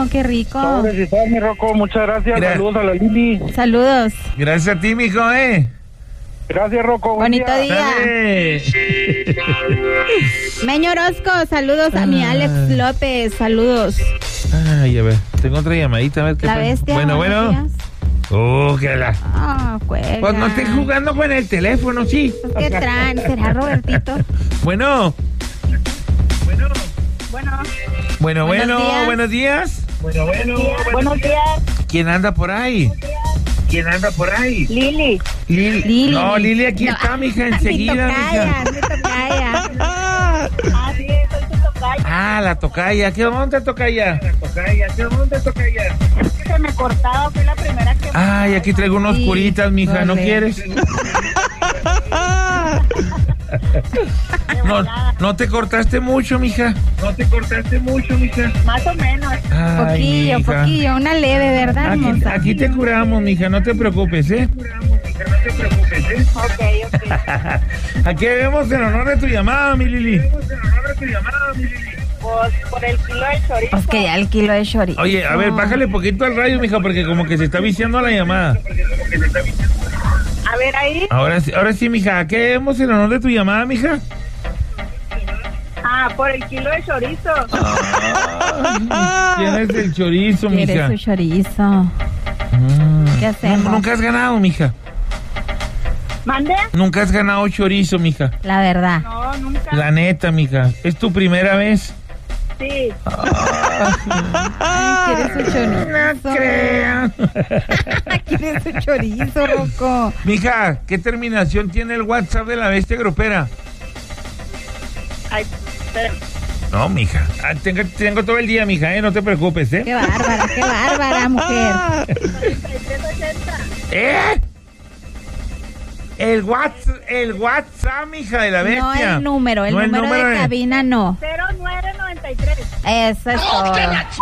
qué rico. Sobre, mi Rocco, muchas gracias. Saludos a la Lili. Saludos. Gracias a ti, mijo, Gracias, Rocco. Bonito día. Meño Orozco, saludos a mi Alex López, saludos. Ay, a ver, tengo otra llamadita, a ver qué La pasa. bestia, Bueno. días. Que la... Cuelga. Pues no estés jugando con el teléfono, sí. Pues, ¿qué traen? ¿Será Robertito? Bueno. Buenos días. Buenos días. ¿Quién anda por ahí? Lili. Lili. No, Lili aquí está, mija, enseguida, mija. Mi tocaya. Ah, sí, soy tu tocaya. La tocaya. ¿Qué dónde tocaya? Es que se me cortaba, fui la primera que... Ay, aquí traigo unos Sí, curitas, mija, ¿no corre. quieres? No te cortaste mucho, mija. Más o menos. Ay, mija. Poquillo, una leve, ¿verdad, hermosa? Aquí te curamos, mija, no te preocupes, Ok. ¿A qué debemos en honor de tu llamada, mi Lili? Pues por el kilo de chorizo. Pues que ya el kilo de chorizo. Oye, a ver, bájale poquito al radio, mija, porque como que se está viciando la llamada. A ver, ahí. Ahora sí, mija, ¿a qué debemos en honor de tu llamada, mija? Por el kilo de chorizo. Tienes el chorizo, mija. ¿Quieres su chorizo? ¿Qué hacemos? Nunca has ganado, mija. ¿Mande? Nunca has ganado chorizo, mija. La verdad. No, nunca. La neta, mija. ¿Es tu primera vez? Sí. ¿Quieres su chorizo? No creo. ¿Quieres su chorizo, Rocco? Mija, ¿qué terminación tiene el WhatsApp de la bestia grupera? Ay, espera. No, mija. Tengo todo el día, mija, no te preocupes, Qué bárbara, mujer. 3380. El WhatsApp, mija, de la bestia. No el número, el número de cabina no. 0993. Eso es todo.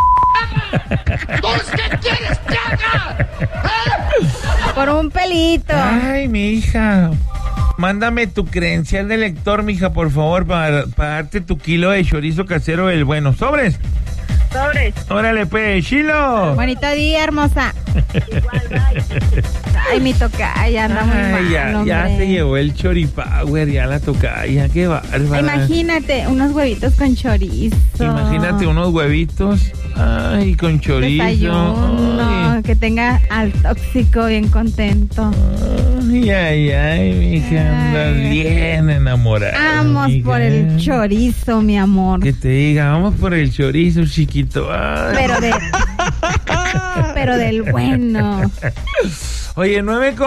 ¿Qué quieres que haga? Por un pelito. Ay, mi hija. Mándame tu credencial de lector, mija, por favor, para darte tu kilo de chorizo casero del bueno. ¿Sobres? Órale, pues, Chilo. Bonito día, hermosa. Igual, bye. Ay, mi tocaya anda muy mal, ya se llevó el choripower, ya la tocaya, qué bárbara. Imagínate, unos huevitos con chorizo. Imagínate unos huevitos, ay, con chorizo. Desayuno, ay. que tenga al tóxico bien contento. Ay, mija, andas bien enamorada. Vamos mija. por el chorizo, mi amor. Que te diga, vamos por el chorizo, chiquito. Ay. Pero del bueno. Oye,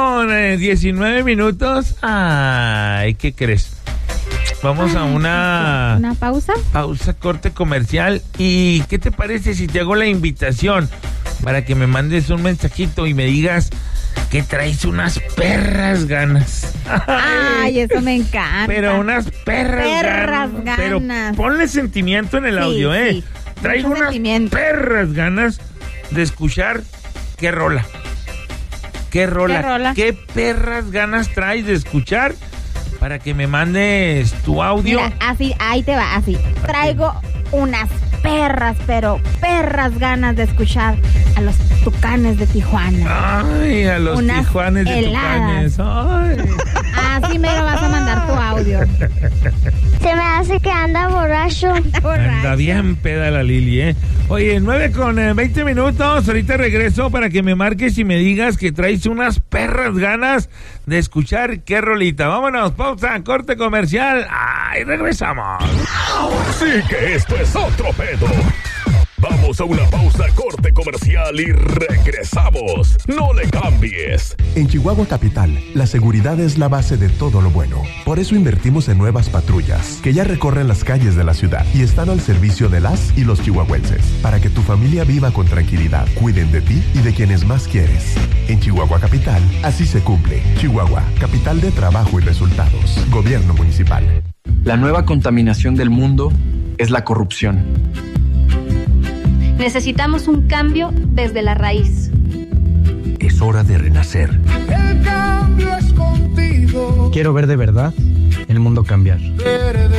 9:19. Ay, ¿qué crees? Vamos a ¿Una pausa? pausa, corte comercial. ¿Y qué te parece si te hago la invitación para que me mandes un mensajito y me digas que traes unas perras ganas? Ay, eso me encanta. Pero unas perras ganas. Pero ponle sentimiento en el audio, sí. Traigo Mucho unas sentimiento. perras ganas de escuchar qué rola. ¿Qué rola? ¿Qué perras ganas traes de escuchar para que me mandes tu audio? Mira, así, ahí te va, así. Traigo unas perras, pero perras ganas de escuchar a los Tucanes de Tijuana. Ay, a los Unas Tijuanes de heladas. Tucanes. Ay. Así mero vas a mandar tu audio. Se me hace que anda borracho. Anda bien peda la Lili, Oye, 9:20. Ahorita regreso para que me marques y me digas que traes unas perras ganas de escuchar qué rolita. Vámonos, pausa, corte comercial. Ay, regresamos. Sí que esto es otro pedo. Vamos a una pausa, corte comercial y regresamos. No le cambies. En Chihuahua Capital, la seguridad es la base de todo lo bueno. Por eso invertimos en nuevas patrullas, que ya recorren las calles de la ciudad y están al servicio de las y los chihuahuenses, para que tu familia viva con tranquilidad, cuiden de ti y de quienes más quieres. En Chihuahua Capital, así se cumple. Chihuahua, capital de trabajo y resultados. Gobierno municipal. La nueva contaminación del mundo es la corrupción. Necesitamos un cambio desde la raíz. Es hora de renacer. El cambio es contigo. Quiero ver de verdad el mundo cambiar.